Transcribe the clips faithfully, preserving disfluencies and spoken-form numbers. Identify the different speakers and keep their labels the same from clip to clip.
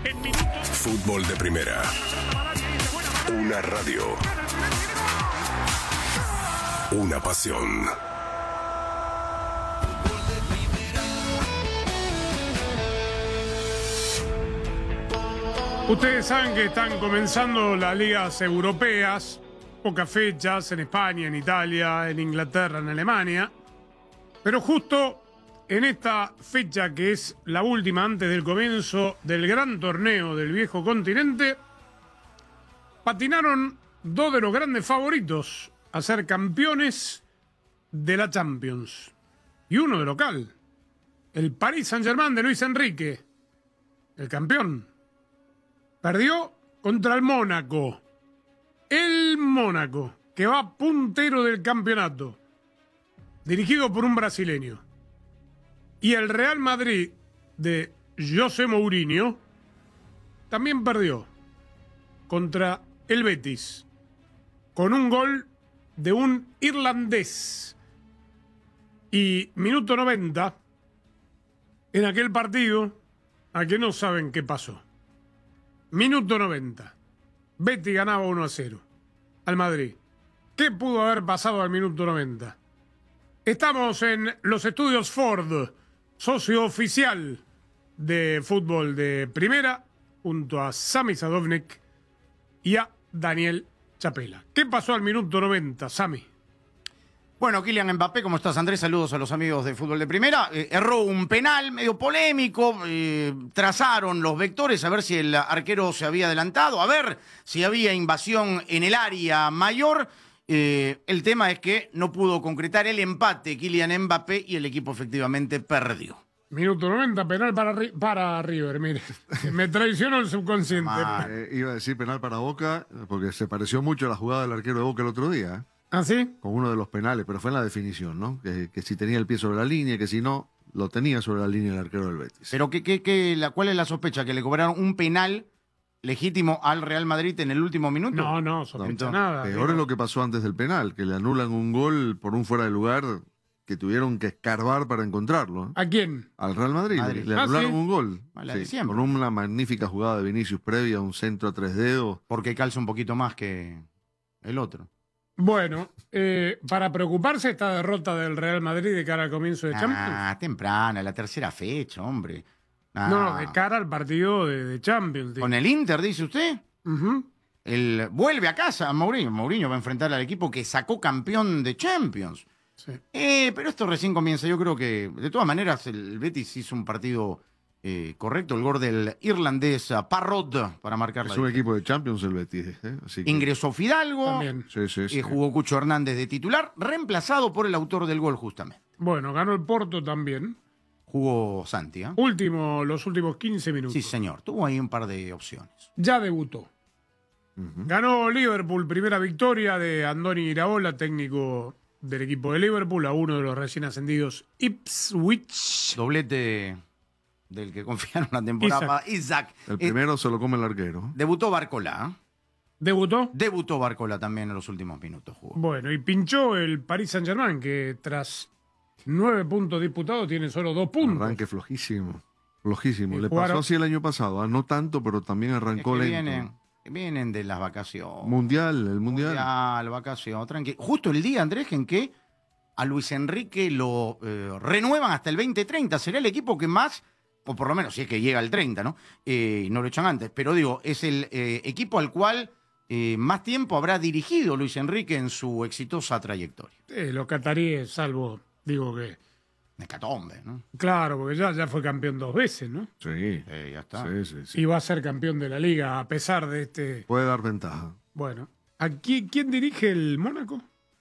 Speaker 1: Fútbol de Primera. Una radio. Una pasión.
Speaker 2: Ustedes saben que están comenzando las ligas europeas, pocas fechas en España, en Italia, en Inglaterra, en Alemania, pero justo en esta fecha que es la última antes del comienzo del gran torneo del viejo continente, patinaron dos de los grandes favoritos a ser campeones de la Champions y uno de local, el Paris Saint-Germain de Luis Enrique, el campeón. Perdió contra el Mónaco. El Mónaco, que va puntero del campeonato, dirigido por un brasileño. Y el Real Madrid de José Mourinho también perdió contra el Betis, con un gol de un irlandés. Y minuto noventa, en aquel partido, a que no saben qué pasó. Minuto noventa. Betis ganaba uno a cero al Madrid. ¿Qué pudo haber pasado al minuto noventa? Estamos en los estudios Ford, socio oficial de Fútbol de Primera, junto a Sami Sadovnik y a Daniel Chapela. ¿Qué pasó al minuto noventa, Sami?
Speaker 3: Bueno, Kylian Mbappé, ¿cómo estás, Andrés? Saludos a los amigos de Fútbol de Primera. Eh, erró un penal medio polémico, eh, trazaron los vectores a ver si el arquero se había adelantado, a ver si había invasión en el área mayor. Eh, el tema es que no pudo concretar el empate Kylian Mbappé y el equipo efectivamente perdió.
Speaker 2: Minuto noventa, penal para, para River, mire. Me traicionó el subconsciente.
Speaker 4: Eh, iba a decir penal para Boca, porque se pareció mucho a la jugada del arquero de Boca el otro día, ¿eh?
Speaker 2: ¿Ah, sí?
Speaker 4: Con uno de los penales, pero fue en la definición, ¿no? Que, que si tenía el pie sobre la línea, que si no, lo tenía sobre la línea el arquero del Betis.
Speaker 3: Pero ¿qué, qué, qué, la, ¿cuál es la sospecha? ¿Que le cobraron un penal legítimo al Real Madrid en el último minuto?
Speaker 2: No, no, sospecha no, nada.
Speaker 4: Peor es lo que pasó antes del penal, que le anulan un gol por un fuera de lugar que tuvieron que escarbar para encontrarlo.
Speaker 2: ¿A quién?
Speaker 4: Al Real Madrid.
Speaker 3: Madrid.
Speaker 4: Le
Speaker 2: Ah,
Speaker 4: anularon
Speaker 2: ¿sí?
Speaker 4: un gol.
Speaker 3: Sí,
Speaker 4: sí, con una magnífica jugada de Vinicius previa, un centro a tres dedos.
Speaker 3: Porque calza un poquito más que el otro.
Speaker 2: Bueno, eh, para preocuparse esta derrota del Real Madrid de cara al comienzo de Champions.
Speaker 3: Ah, temprana, la tercera fecha, hombre. Ah.
Speaker 2: No, no, de cara al partido de, de Champions.
Speaker 3: Con el Inter, dice usted.
Speaker 2: Uh-huh.
Speaker 3: El, vuelve a casa Mourinho. Mourinho va a enfrentar al equipo que sacó campeón de Champions.
Speaker 2: Sí.
Speaker 3: Eh, pero esto recién comienza. Yo creo que, de todas maneras, el Betis hizo un partido eh, correcto. El gol del irlandés Parrot para marcar la
Speaker 4: Es un
Speaker 3: diferencia.
Speaker 4: equipo de Champions el Betis. ¿eh? Así que...
Speaker 3: Ingresó Fidalgo.
Speaker 2: También.
Speaker 4: Sí, sí, sí.
Speaker 3: Eh, jugó Cucho Hernández de titular, reemplazado por el autor del gol, justamente.
Speaker 2: Bueno, ganó el Porto también.
Speaker 3: Jugó Santi, ¿eh?
Speaker 2: Último, los últimos quince minutos.
Speaker 3: Sí, señor. Tuvo ahí un par de opciones.
Speaker 2: Ya debutó.
Speaker 4: Uh-huh.
Speaker 2: Ganó Liverpool, primera victoria de Andoni Iraola, técnico del equipo de Liverpool, a uno de los recién ascendidos Ipswich.
Speaker 3: Doblete del que confiaron la temporada.
Speaker 2: Isaac.
Speaker 3: Isaac.
Speaker 4: El
Speaker 3: Eh,
Speaker 4: primero se lo come el arquero.
Speaker 3: debutó Barcola. ¿eh?
Speaker 2: ¿Debutó?
Speaker 3: Debutó Barcola también en los últimos minutos. Jugó.
Speaker 2: Bueno, y pinchó el Paris Saint-Germain, que tras nueve puntos disputados tiene solo dos puntos.
Speaker 4: Arranque flojísimo. Flojísimo.
Speaker 2: Y
Speaker 4: Le
Speaker 2: jugaron-
Speaker 4: pasó así el año pasado. ¿ah? No tanto, pero también
Speaker 3: Es
Speaker 4: arrancó
Speaker 3: que
Speaker 4: lento.
Speaker 3: vienen, vienen de las vacaciones.
Speaker 4: Mundial, el mundial.
Speaker 3: Mundial, vacación, tranquilo. Justo el día, Andrés, en que a Luis Enrique lo eh, renuevan hasta el veinte treinta. Será el equipo que más, o por lo menos si es que llega al treinta, ¿no? Eh, no lo echan antes. Pero digo, es el eh, equipo al cual eh, más tiempo habrá dirigido Luis Enrique en su exitosa trayectoria.
Speaker 2: Eh, los cataríes, salvo, digo que...
Speaker 3: Hecatombe, ¿no?
Speaker 2: Claro, porque ya, ya fue campeón dos veces, ¿no?
Speaker 4: Sí.
Speaker 3: Eh, ya está.
Speaker 4: Sí, sí, sí.
Speaker 2: Y va a ser campeón de la liga, a pesar de este...
Speaker 4: Puede dar ventaja.
Speaker 2: Bueno, ¿aquí quién dirige el Mónaco?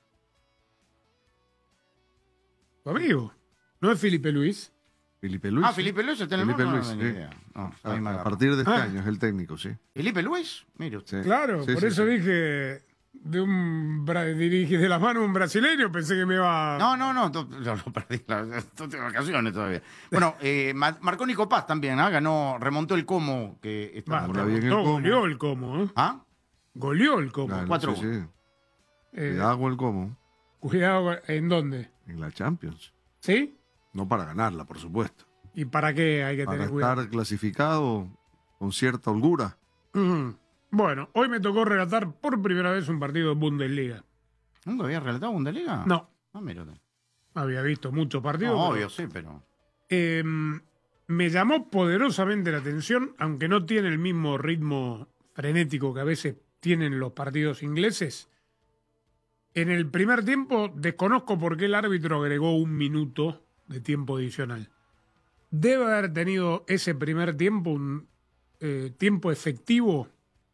Speaker 2: Tu amigo. ¿No es Felipe Luis?
Speaker 4: Felipe Luis.
Speaker 3: Ah,
Speaker 4: sí.
Speaker 3: Felipe Luis está en el
Speaker 4: Felipe
Speaker 3: Mónaco,
Speaker 4: Luis,
Speaker 3: no, no, ni
Speaker 4: sí.
Speaker 3: idea. No,
Speaker 4: A,
Speaker 3: ahí me
Speaker 4: a
Speaker 3: agarró.
Speaker 4: partir de este
Speaker 2: Ah.
Speaker 4: año es el técnico, sí.
Speaker 3: ¿Felipe Luis? Mire usted.
Speaker 4: Sí.
Speaker 2: Claro,
Speaker 4: Sí,
Speaker 2: por
Speaker 4: sí,
Speaker 2: eso
Speaker 4: sí.
Speaker 2: dije de un bra- dirige de las manos un brasileño, pensé que me iba...
Speaker 3: No, no, no, to- yo lo perdí, la- estoy de vacaciones todavía. Bueno, eh, Ma- marcó Nico Paz también, ¿ah? Ganó, remontó el Como que está.
Speaker 2: Va,
Speaker 4: Ahora bien el
Speaker 2: no,
Speaker 4: Como.
Speaker 2: goleó el Como, ¿eh?
Speaker 3: ¿Ah?
Speaker 2: Goleó el Como.
Speaker 4: Claro,
Speaker 3: cuatro
Speaker 4: sí, sí.
Speaker 2: Eh,
Speaker 4: Cuidado con el cómo.
Speaker 2: cuidado, ¿en dónde?
Speaker 4: En la Champions.
Speaker 2: ¿Sí?
Speaker 4: No para ganarla, por supuesto.
Speaker 2: ¿Y para qué hay que
Speaker 4: Para
Speaker 2: tener
Speaker 4: estar
Speaker 2: cuidado?
Speaker 4: clasificado con cierta holgura.
Speaker 2: Mm. Bueno, hoy me tocó relatar por primera vez un partido de Bundesliga.
Speaker 3: ¿Nunca habías relatado Bundesliga?
Speaker 2: No,
Speaker 3: No, mira.
Speaker 2: había visto muchos partidos.
Speaker 3: No,
Speaker 2: pero,
Speaker 3: obvio, sí, pero...
Speaker 2: eh, me llamó poderosamente la atención, aunque no tiene el mismo ritmo frenético que a veces tienen los partidos ingleses. En el primer tiempo desconozco por qué el árbitro agregó un minuto de tiempo adicional. Debe haber tenido ese primer tiempo un eh, tiempo efectivo,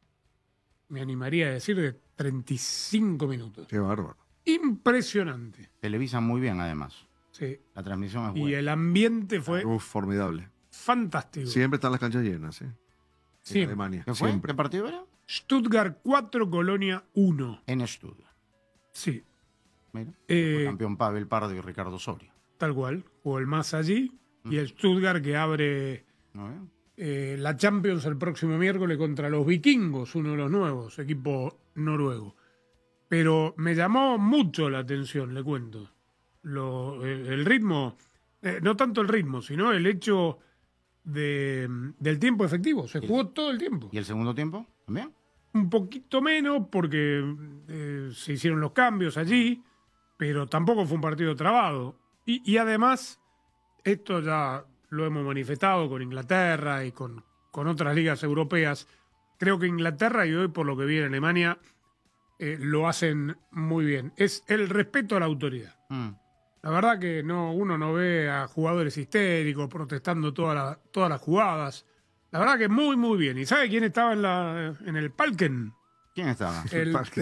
Speaker 2: me animaría a decir, de treinta y cinco minutos.
Speaker 4: Qué bárbaro.
Speaker 2: Impresionante.
Speaker 3: Televisan muy bien, además.
Speaker 2: Sí.
Speaker 3: La transmisión es
Speaker 2: Y
Speaker 3: buena.
Speaker 2: el ambiente fue
Speaker 4: Uf, formidable.
Speaker 2: fantástico.
Speaker 4: Siempre están las canchas llenas, ¿eh? En
Speaker 2: Sí.
Speaker 4: Alemania.
Speaker 3: ¿Qué fue?
Speaker 4: Siempre.
Speaker 3: ¿Qué partido era?
Speaker 2: Stuttgart cuatro, Colonia uno.
Speaker 3: En Stuttgart.
Speaker 2: Sí,
Speaker 3: Mira.
Speaker 2: Eh,
Speaker 3: Fue campeón Pavel Pardo y Ricardo Soria.
Speaker 2: tal cual. Jugó el más allí. Y el Stuttgart que abre
Speaker 3: ¿No ven?
Speaker 2: eh, la Champions el próximo miércoles contra los vikingos, uno de los nuevos, equipo noruego. Pero me llamó mucho la atención, le cuento. Lo, eh, el ritmo, eh, no tanto el ritmo, sino el hecho de, del tiempo efectivo. Se jugó todo el tiempo.
Speaker 3: ¿Y el segundo tiempo? ¿También?
Speaker 2: Un poquito menos porque eh, se hicieron los cambios allí, pero tampoco fue un partido trabado. Y, y además, esto ya lo hemos manifestado con Inglaterra y con, con otras ligas europeas. Creo que Inglaterra y hoy, por lo que vi en Alemania, eh, lo hacen muy bien. Es el respeto a la autoridad.
Speaker 3: Mm.
Speaker 2: La verdad que no, uno no ve a jugadores histéricos protestando toda la- todas las jugadas. La verdad que muy, muy bien. ¿Y sabe quién estaba en, la, en el Palken?
Speaker 3: ¿Quién estaba?
Speaker 2: El-
Speaker 4: Parque.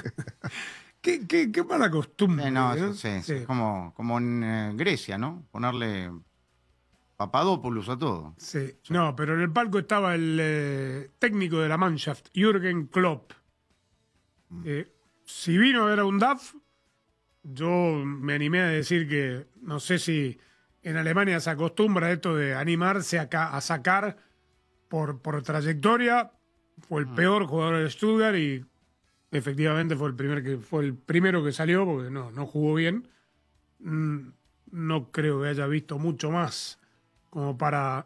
Speaker 2: qué, qué, qué mala costumbre.
Speaker 3: Eh, no,
Speaker 2: ¿no?
Speaker 3: eso sí, sí.
Speaker 2: Sí,
Speaker 3: Como, como en eh, Grecia, ¿no? Ponerle Papadopoulos a todo.
Speaker 2: sí. No, pero en el palco estaba el eh, técnico de la Mannschaft, Jürgen Klopp. Eh, si vino a ver a un D A F, yo me animé a decir que no sé si en Alemania se acostumbra a esto de animarse a, ca- a sacar por, por trayectoria. Fue el peor jugador de Stuttgart y efectivamente fue el primer que fue el primero que salió porque no, no jugó bien. Mm, No creo que haya visto mucho más como para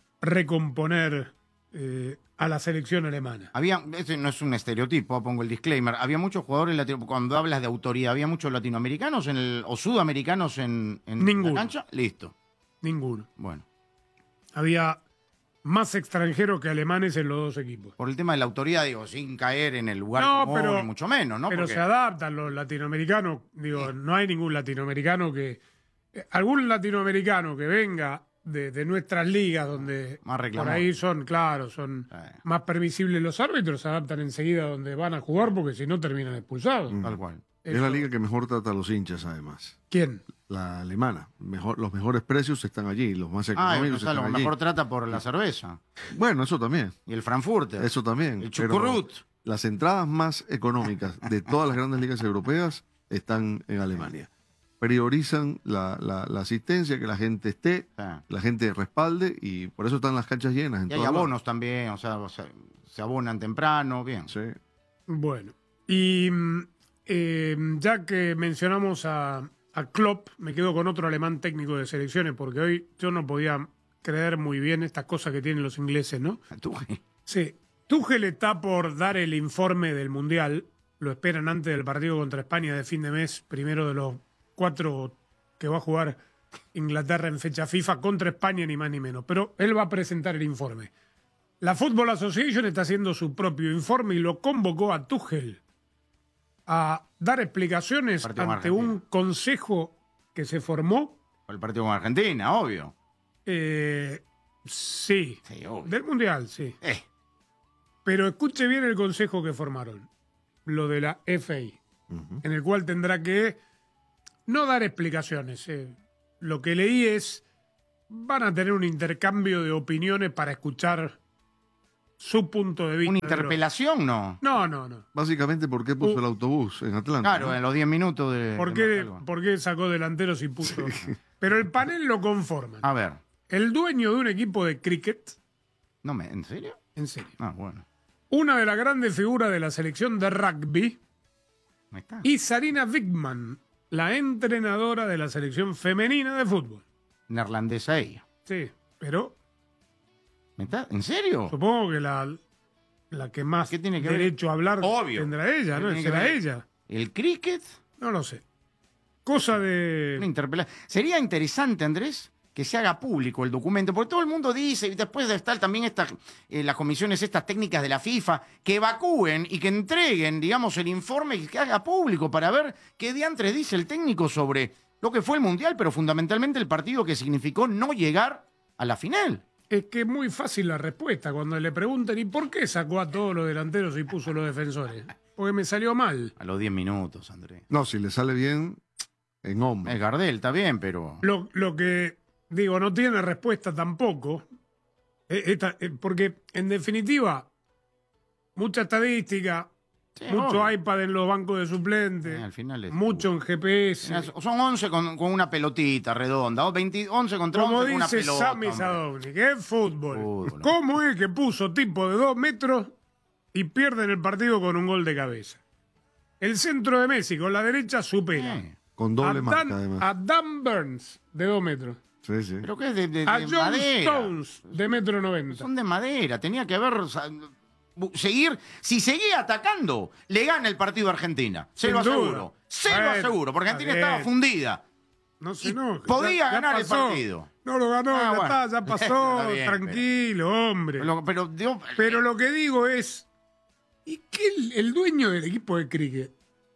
Speaker 2: recomponer eh, a la selección alemana.
Speaker 3: Había, este no es un estereotipo, pongo el disclaimer. Había muchos jugadores latino, cuando hablas de autoridad, había muchos latinoamericanos en el, o sudamericanos en, en
Speaker 2: Ninguno.
Speaker 3: la cancha. Listo.
Speaker 2: Ninguno.
Speaker 3: Bueno,
Speaker 2: Había más extranjeros que alemanes en los dos equipos.
Speaker 3: por el tema de la autoridad, digo, sin caer en el lugar
Speaker 2: No,
Speaker 3: común,
Speaker 2: pero-
Speaker 3: ni mucho menos, ¿no?
Speaker 2: Pero
Speaker 3: Porque-
Speaker 2: se adaptan los latinoamericanos. Digo, no hay ningún latinoamericano que... eh, algún latinoamericano que venga de, de nuestras ligas donde
Speaker 3: Más
Speaker 2: por
Speaker 3: reclamado.
Speaker 2: ahí son, claro, son
Speaker 3: Eh.
Speaker 2: más permisibles los árbitros, se adaptan enseguida donde van a jugar porque si no terminan expulsados.
Speaker 3: Tal cual.
Speaker 4: Es
Speaker 2: Eso-
Speaker 4: la liga que mejor trata a los hinchas, además.
Speaker 2: ¿Quién?
Speaker 4: La alemana. Mejor, los mejores precios están allí, los más
Speaker 3: Ah,
Speaker 4: económicos
Speaker 3: o sea, lo
Speaker 4: están allí.
Speaker 3: mejor trata por la cerveza.
Speaker 4: Bueno, eso también.
Speaker 3: Y el Frankfurter.
Speaker 4: Eso también.
Speaker 3: El
Speaker 4: pero
Speaker 3: chucurrut.
Speaker 4: las entradas más económicas de todas las grandes ligas europeas están en Alemania. Priorizan la, la- la asistencia, que la gente esté,
Speaker 3: O sea,
Speaker 4: la gente respalde y por eso están las canchas llenas. En
Speaker 3: y hay
Speaker 4: todas
Speaker 3: abonos también, o sea, o sea, se abonan temprano, bien.
Speaker 4: partes. Sí.
Speaker 2: Bueno, y mm, eh, ya que mencionamos a, a Klopp, me quedo con otro alemán técnico de selecciones, porque hoy yo no podía creer muy bien estas cosas que tienen los ingleses, ¿no?
Speaker 3: Tú,
Speaker 2: Sí, Tuchel está por dar el informe del Mundial, lo esperan antes del partido contra España de fin de mes, primero de los cuatro que va a jugar Inglaterra en fecha FIFA contra España, ni más ni menos, pero él va a presentar el informe. La Football Association está haciendo su propio informe y lo convocó a Tuchel a dar explicaciones
Speaker 3: Partido con
Speaker 2: ante un
Speaker 3: Argentina.
Speaker 2: consejo que se formó.
Speaker 3: el partido con Argentina, obvio.
Speaker 2: eh, sí,
Speaker 3: Sí, obvio.
Speaker 2: del Mundial, sí.
Speaker 3: Eh,
Speaker 2: Pero escuche bien el consejo que formaron, lo de la F A,
Speaker 4: Ujú.
Speaker 2: en el cual tendrá que no dar explicaciones. eh. Lo que leí es, van a tener un intercambio de opiniones para escuchar su punto de vista.
Speaker 3: una
Speaker 2: de lo-
Speaker 3: interpelación, ¿no?
Speaker 2: No, no, no.
Speaker 4: Básicamente, ¿por qué puso
Speaker 2: Uh.
Speaker 4: el autobús en Atlanta?
Speaker 3: Claro,
Speaker 4: ¿no?
Speaker 3: en los diez minutos de...
Speaker 2: ¿Por
Speaker 3: de
Speaker 2: qué,
Speaker 3: Marcelo.
Speaker 2: por qué sacó delanteros y puso? Pero el panel lo conforman.
Speaker 3: A ver,
Speaker 2: El dueño de un equipo de cricket,
Speaker 3: no me, ¿en serio?
Speaker 2: en serio,
Speaker 3: Ah, bueno.
Speaker 2: una de las grandes figuras de la selección de rugby,
Speaker 3: Ahí está.
Speaker 2: y Sarina Wigman, la entrenadora de la selección femenina de fútbol.
Speaker 3: Neerlandesa ella.
Speaker 2: Sí, pero
Speaker 3: ¿Me está? ¿En serio?
Speaker 2: Supongo que la, la que más
Speaker 3: ¿Qué tiene que
Speaker 2: derecho
Speaker 3: ver?
Speaker 2: a hablar
Speaker 3: Obvio.
Speaker 2: tendrá ella,
Speaker 3: ¿Qué
Speaker 2: ¿no?
Speaker 3: tiene que
Speaker 2: ¿Será
Speaker 3: ver?
Speaker 2: ella?
Speaker 3: ¿El cricket?
Speaker 2: No lo sé. Cosa
Speaker 3: Una
Speaker 2: de...
Speaker 3: interpelación. Sería interesante, Andrés, que se haga público el documento, porque todo el mundo dice, y después de estar también estas, eh, las comisiones estas técnicas de la FIFA, que evacúen y que entreguen, digamos, el informe y que haga público para ver qué diantres dice el técnico sobre lo que fue el Mundial, pero fundamentalmente el partido que significó no llegar a la final.
Speaker 2: Es que es muy fácil la respuesta cuando le preguntan ¿y por qué sacó a todos los delanteros y puso los defensores? Porque me salió mal.
Speaker 3: A los diez minutos, Andrés.
Speaker 4: No, si le sale bien, en hombre.
Speaker 3: El Gardel, está bien, pero...
Speaker 2: Lo, lo que, digo, no tiene respuesta tampoco. Eh, esta- eh, porque, en definitiva, mucha estadística,
Speaker 3: Sí,
Speaker 2: mucho
Speaker 3: obvio.
Speaker 2: iPad en los bancos de suplentes,
Speaker 3: Eh, al final es-
Speaker 2: mucho en G P S.
Speaker 3: Son once con, con una pelotita redonda, o veinte, once contra
Speaker 2: Como
Speaker 3: once con una
Speaker 2: dice
Speaker 3: pelota.
Speaker 2: Sami
Speaker 3: hombre.
Speaker 2: Sadovnik, que es fútbol.
Speaker 3: Fútbol.
Speaker 2: ¿Cómo es que puso tipo de dos metros y pierden el partido con un gol de cabeza? El centro de Messi con la derecha supera.
Speaker 3: Eh,
Speaker 4: Con
Speaker 2: a,
Speaker 4: doble marca,
Speaker 2: Dan,
Speaker 4: además.
Speaker 2: a Dan Burns de dos metros.
Speaker 4: Sí, sí.
Speaker 3: ¿Pero qué es de, de-
Speaker 2: A
Speaker 3: de
Speaker 2: John
Speaker 3: madera?
Speaker 2: Stones de metro noventa.
Speaker 3: Son de madera, tenía que haber... o sea, bu- seguir, si seguía atacando, le gana el partido a Argentina. Se
Speaker 2: Sin
Speaker 3: lo
Speaker 2: duda.
Speaker 3: aseguro. Se lo
Speaker 2: Bueno,
Speaker 3: aseguro, porque Argentina
Speaker 2: está
Speaker 3: estaba
Speaker 2: bien.
Speaker 3: fundida.
Speaker 2: No se
Speaker 3: Y
Speaker 2: enoje.
Speaker 3: podía
Speaker 2: ya- ya
Speaker 3: ganar el
Speaker 2: pasó.
Speaker 3: partido.
Speaker 2: No lo ganó,
Speaker 3: Ah,
Speaker 2: ya
Speaker 3: bueno.
Speaker 2: está, ya pasó.
Speaker 3: Está bien,
Speaker 2: tranquilo, hombre.
Speaker 3: Pero, pero, digo,
Speaker 2: Pero lo que digo es, ¿y qué el, el dueño del equipo de cricket?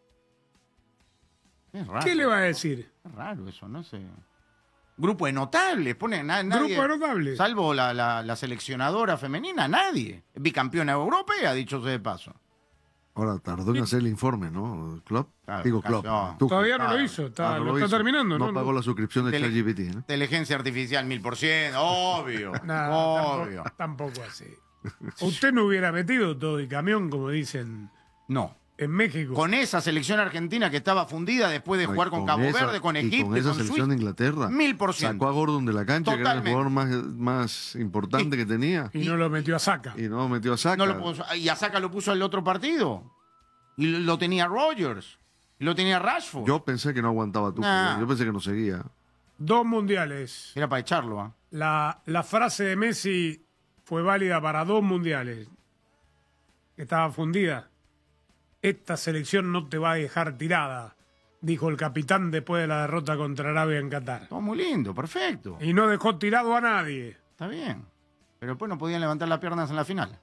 Speaker 3: es raro,
Speaker 2: ¿Qué le va a decir?
Speaker 3: Es raro eso, no sé. Grupo de notables, pone na- nadie.
Speaker 2: Grupo de notables.
Speaker 3: Salvo la, la, la seleccionadora femenina, nadie. Bicampeona europea, dicho sea de paso.
Speaker 4: Ahora tardó en hacer el informe, ¿no? Klopp.
Speaker 3: Claro,
Speaker 4: Digo,
Speaker 3: casi-
Speaker 4: Klopp.
Speaker 3: no.
Speaker 4: Tuchel.
Speaker 2: Todavía no lo
Speaker 3: claro.
Speaker 2: hizo, está,
Speaker 4: Ah, no
Speaker 2: lo,
Speaker 4: lo
Speaker 2: está
Speaker 4: hizo.
Speaker 2: terminando, ¿no?
Speaker 4: No pagó la suscripción de
Speaker 3: Tele-
Speaker 4: ChatGPT, ¿no?
Speaker 3: Inteligencia artificial mil por ciento, obvio.
Speaker 2: Nah,
Speaker 3: obvio.
Speaker 2: tampoco, tampoco así. Usted no hubiera metido todo el camión, como dicen
Speaker 3: No.
Speaker 2: en México.
Speaker 3: Con esa selección argentina que estaba fundida después de
Speaker 4: No, y
Speaker 3: jugar con, Cabo
Speaker 4: esa-
Speaker 3: Verde, con
Speaker 4: y
Speaker 3: Egipto,
Speaker 4: con esa
Speaker 3: con
Speaker 4: selección de
Speaker 3: Suiza.
Speaker 4: Inglaterra.
Speaker 3: Mil por ciento.
Speaker 4: Sacó a Gordon de la cancha, que era el
Speaker 3: Totalmente.
Speaker 4: jugador más, más importante que tenía.
Speaker 2: Y no lo metió a saca.
Speaker 4: Y no metió a Saka.
Speaker 3: No lo puso- y a Saka lo puso al otro partido. Y lo, lo tenía Rogers. Y lo tenía Rashford.
Speaker 4: Yo pensé que no aguantaba Tuchel.
Speaker 3: Nah.
Speaker 4: Yo pensé que no seguía.
Speaker 2: Dos mundiales.
Speaker 3: Era para echarlo, ¿ah?
Speaker 2: La, la frase de Messi fue válida para dos mundiales. Estaba fundida. Esta selección no te va a dejar tirada, dijo el capitán después de la derrota contra Arabia en Qatar.
Speaker 3: Todo muy lindo, perfecto.
Speaker 2: Y no dejó tirado a nadie.
Speaker 3: Está bien. Pero después no podían levantar las piernas en la final.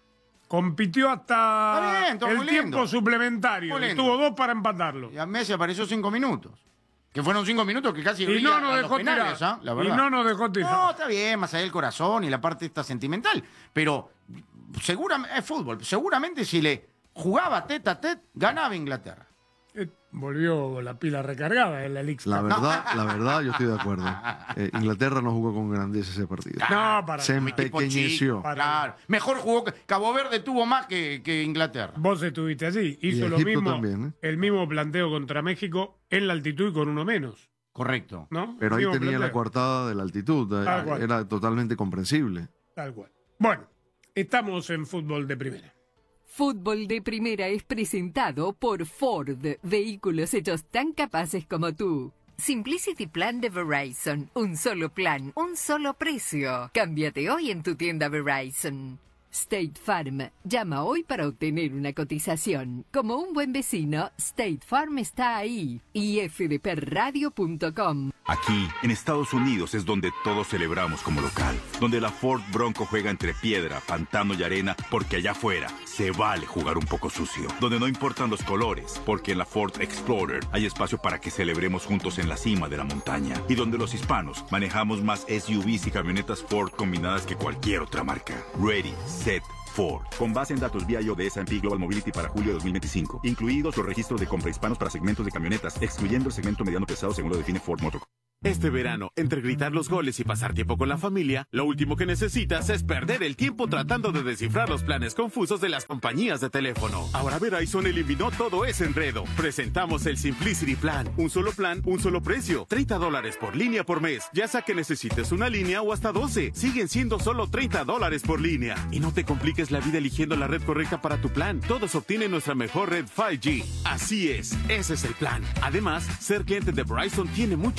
Speaker 2: Compitió hasta
Speaker 3: Está bien, todo
Speaker 2: el
Speaker 3: muy
Speaker 2: tiempo
Speaker 3: lindo.
Speaker 2: suplementario.
Speaker 3: Muy
Speaker 2: Y
Speaker 3: lindo.
Speaker 2: tuvo dos para empatarlo.
Speaker 3: Y a Messi apareció cinco minutos. Que fueron cinco minutos que casi
Speaker 2: Y
Speaker 3: brilla
Speaker 2: no nos
Speaker 3: a los
Speaker 2: dejó
Speaker 3: penales,
Speaker 2: tirar.
Speaker 3: ¿ah? La
Speaker 2: Y
Speaker 3: verdad.
Speaker 2: no nos dejó
Speaker 3: No,
Speaker 2: tirar.
Speaker 3: está bien, más allá del corazón y la parte esta sentimental. Pero seguramente, es fútbol. Seguramente si le jugaba tete a tete, ganaba Inglaterra.
Speaker 2: Eh, Volvió la pila recargada en la League
Speaker 4: La
Speaker 2: Cup.
Speaker 4: verdad, la verdad, yo estoy de acuerdo. Eh, Inglaterra no jugó con grandeza ese partido.
Speaker 2: No, para
Speaker 4: Se
Speaker 3: Un equipo
Speaker 4: empequeñeció.
Speaker 3: chico, Claro. Mejor jugó. que- Cabo Verde tuvo más que, que Inglaterra.
Speaker 2: Vos estuviste allí. Hizo
Speaker 4: Y
Speaker 2: lo
Speaker 4: Egipto
Speaker 2: mismo,
Speaker 4: también, ¿eh?
Speaker 2: el mismo planteo contra México en la altitud y con uno menos.
Speaker 3: Correcto.
Speaker 2: ¿No?
Speaker 4: Pero ahí
Speaker 2: Mismo
Speaker 4: tenía la
Speaker 2: planteo.
Speaker 4: coartada de la altitud. eh,
Speaker 2: Tal cual.
Speaker 4: Era totalmente comprensible.
Speaker 2: Tal cual. Bueno, estamos en fútbol de primera.
Speaker 5: Fútbol de Primera es presentado por Ford, vehículos hechos tan capaces como tú. Simplicity Plan de Verizon, un solo plan, un solo precio. Cámbiate hoy en tu tienda Verizon. State Farm, llama hoy para obtener una cotización. Como un buen vecino, State Farm está ahí. y f d p radio punto com.
Speaker 1: Aquí, en Estados Unidos, es donde todos celebramos como local. Donde la Ford Bronco juega entre piedra, pantano y arena, porque allá afuera se vale jugar un poco sucio. Donde no importan los colores, porque en la Ford Explorer hay espacio para que celebremos juntos en la cima de la montaña. Y donde los hispanos manejamos más S U Vs y camionetas Ford combinadas que cualquier otra marca. Ready, set, Ford. Con base en datos V I O de S and P Global Mobility para julio de dos mil veinticinco. Incluidos los registros de compra hispanos para segmentos de camionetas, excluyendo el segmento mediano pesado según lo define Ford Motor.
Speaker 6: Este verano, entre gritar los goles y pasar tiempo con la familia, lo último que necesitas es perder el tiempo tratando de descifrar los planes confusos de las compañías de teléfono. Ahora Verizon eliminó todo ese enredo. Presentamos el Simplicity Plan. Un solo plan, un solo precio. treinta dólares por línea por mes. Ya sea que necesites una línea o hasta doce. Siguen siendo solo treinta dólares por línea. Y no te compliques la vida eligiendo la red correcta para tu plan. Todos obtienen nuestra mejor red cinco G. Así es, ese es el plan. Además, ser cliente de Verizon tiene muchos beneficios.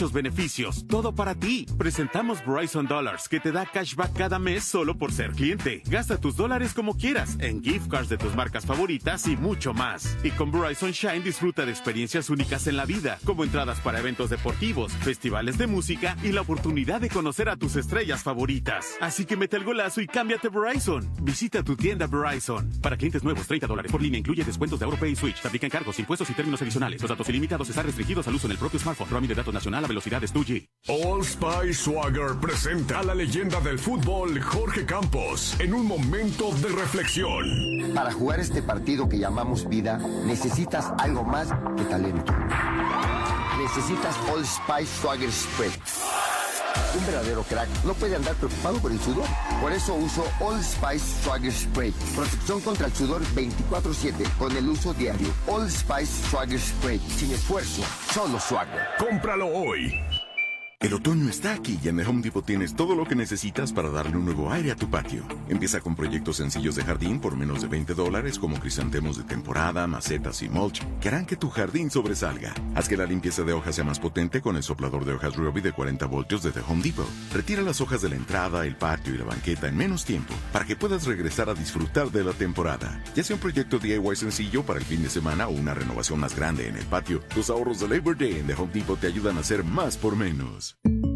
Speaker 6: beneficios, todo para ti. Presentamos Verizon Dollars, que te da cashback cada mes solo por ser cliente. Gasta tus dólares como quieras, en gift cards de tus marcas favoritas y mucho más. Y con Verizon Shine disfruta de experiencias únicas en la vida, como entradas para eventos deportivos, festivales de música y la oportunidad de conocer a tus estrellas favoritas. Así que mete el golazo y cámbiate Verizon. Visita tu tienda Verizon. Para clientes nuevos, treinta dólares por línea, incluye descuentos de AutoPay y Switch. Se aplican cargos, impuestos y términos adicionales. Los datos ilimitados están restringidos al uso en el propio smartphone. Roaming de datos nacional a velocidades dos G.
Speaker 7: Old Spice Swagger presenta a la leyenda del fútbol, Jorge Campos, en un momento de reflexión.
Speaker 8: Para jugar este partido que llamamos vida, necesitas algo más que talento. Necesitas Old Spice Swagger Spray. Un verdadero crack no puede andar preocupado por el sudor. Por eso uso Old Spice Swagger Spray. Protección contra el sudor veinticuatro siete con el uso diario. Old Spice Swagger Spray. Sin esfuerzo, solo Swagger.
Speaker 7: Cómpralo hoy.
Speaker 9: El otoño está aquí y en The Home Depot tienes todo lo que necesitas para darle un nuevo aire a tu patio. Empieza con proyectos sencillos de jardín por menos de veinte dólares, como crisantemos de temporada, macetas y mulch, que harán que tu jardín sobresalga. Haz que la limpieza de hojas sea más potente con el soplador de hojas Ryobi de cuarenta voltios de The Home Depot. Retira las hojas de la entrada, el patio y la banqueta en menos tiempo, para que puedas regresar a disfrutar de la temporada. Ya sea un proyecto D I Y sencillo para el fin de semana o una renovación más grande en el patio, los ahorros de Labor Day en The Home Depot te ayudan a hacer más por menos.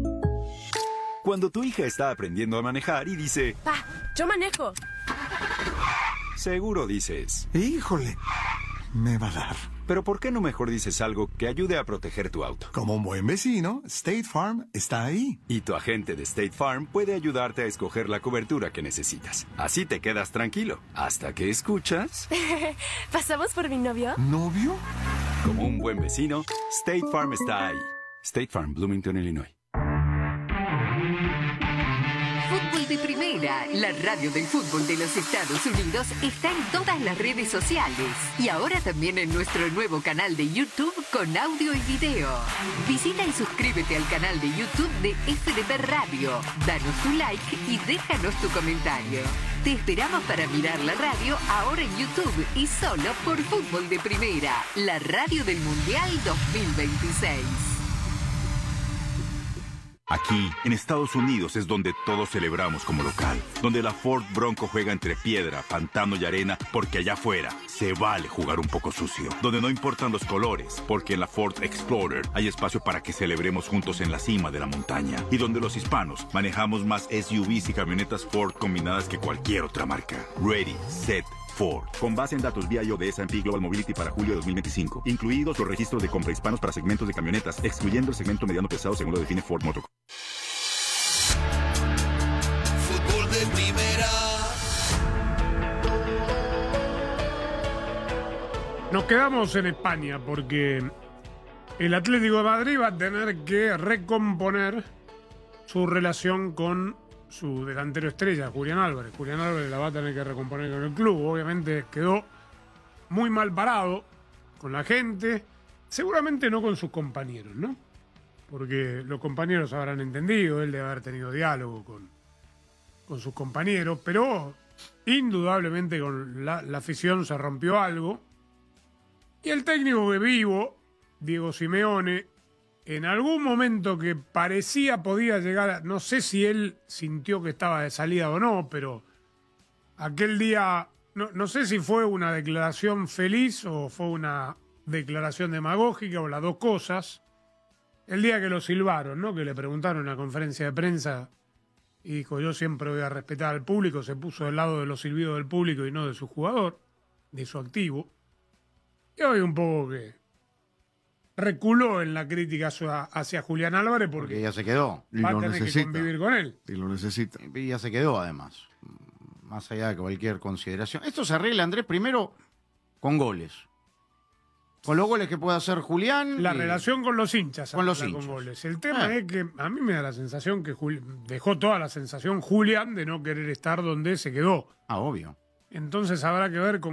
Speaker 10: Cuando tu hija está aprendiendo a manejar y dice...
Speaker 11: Pa, yo manejo.
Speaker 10: Seguro dices...
Speaker 12: Híjole, me va a dar.
Speaker 10: Pero ¿por qué no mejor dices algo que ayude a proteger tu auto?
Speaker 12: Como un buen vecino, State Farm está ahí.
Speaker 10: Y tu agente de State Farm puede ayudarte a escoger la cobertura que necesitas. Así te quedas tranquilo, hasta que escuchas...
Speaker 11: ¿Pasamos por mi novio?
Speaker 12: ¿Novio?
Speaker 10: Como un buen vecino, State Farm está ahí. State Farm, Bloomington, Illinois.
Speaker 5: Fútbol de Primera, la radio del fútbol de los Estados Unidos, está en todas las redes sociales y ahora también en nuestro nuevo canal de YouTube con audio y video. Visita y suscríbete al canal de YouTube de F D P Radio. Danos tu like y déjanos tu comentario. Te esperamos para mirar la radio ahora en YouTube y solo por Fútbol de Primera, la radio del Mundial dos mil veintiséis.
Speaker 1: Aquí, en Estados Unidos, es donde todos celebramos como local. Donde la Ford Bronco juega entre piedra, pantano y arena, porque allá afuera se vale jugar un poco sucio. Donde no importan los colores, porque en la Ford Explorer hay espacio para que celebremos juntos en la cima de la montaña. Y donde los hispanos manejamos más S U Vs y camionetas Ford combinadas que cualquier otra marca. Ready, set, Ford. Con base en datos V I O de S and P Global Mobility para julio de dos mil veinticinco. Incluidos los registros de compra hispanos para segmentos de camionetas, excluyendo el segmento mediano pesado según lo define Ford Motor.
Speaker 13: Fútbol de Primera.
Speaker 2: Nos quedamos en España porque el Atlético de Madrid va a tener que recomponer su relación con su delantero estrella, Julián Álvarez. Julián Álvarez la va a tener que recomponer con el club. Obviamente quedó muy mal parado con la gente, seguramente no con sus compañeros, ¿no? Porque los compañeros habrán entendido, él debe haber tenido diálogo con, con sus compañeros, pero indudablemente con la, la afición se rompió algo. Y el técnico que vivo, Diego Simeone, en algún momento que parecía podía llegar, a, no sé si él sintió que estaba de salida o no, pero aquel día, no, no sé si fue una declaración feliz o fue una declaración demagógica o las dos cosas, el día que lo silbaron, ¿no? Que le preguntaron en la conferencia de prensa y dijo, yo siempre voy a respetar al público, se puso del lado de los silbidos del público y no de su jugador, de su activo. Y hoy un poco que reculó en la crítica hacia, hacia Julián Álvarez porque,
Speaker 3: porque ya se quedó.
Speaker 2: Va a tener que convivir con él.
Speaker 4: Y lo necesita.
Speaker 3: Y ya se quedó, además. Más allá de cualquier consideración. Esto se arregla, Andrés, primero con goles. Con los goles que puede hacer Julián.
Speaker 2: La
Speaker 3: y...
Speaker 2: relación con los hinchas.
Speaker 3: Con los hinchas.
Speaker 2: Con goles. El tema
Speaker 3: eh.
Speaker 2: es que a mí me da la sensación que Juli... dejó toda la sensación Julián de no querer estar donde se quedó.
Speaker 3: Ah, obvio.
Speaker 2: Entonces habrá que ver con